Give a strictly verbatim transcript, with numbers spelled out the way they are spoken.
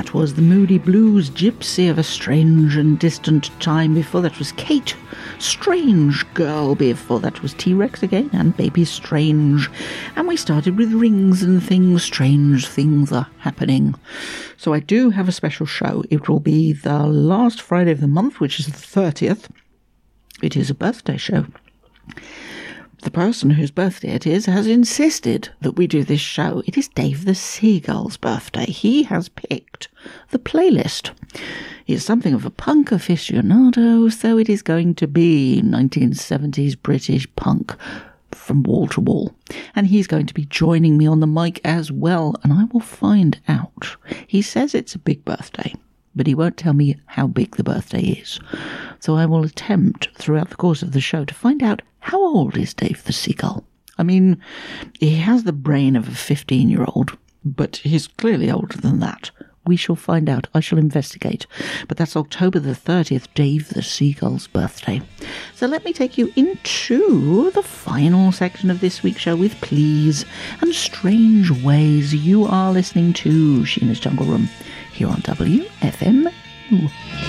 That was the Moody Blues Gypsy of a Strange and Distant Time. Before that was Kate, Strange Girl. Before that was T-Rex again and Baby Strange. And we started with Rings and Things. Strange things are happening. So I do have a special show. It will be the last Friday of the month, which is the thirtieth. It is a birthday show. The person whose birthday it is has insisted that we do this show. It is Dave the Seagull's birthday. He has picked the playlist. He is something of a punk aficionado, so it is going to be nineteen seventies British punk from wall to wall. And he's going to be joining me on the mic as well, and I will find out. He says it's a big birthday, but he won't tell me how big the birthday is. So I will attempt throughout the course of the show to find out, how old is Dave the Seagull? I mean, he has the brain of a fifteen-year-old, but he's clearly older than that. We shall find out. I shall investigate. But that's October the thirtieth, Dave the Seagull's birthday. So let me take you into the final section of this week's show with Please and Strange Ways. You are listening to Sheena's Jungle Room here on W F M U.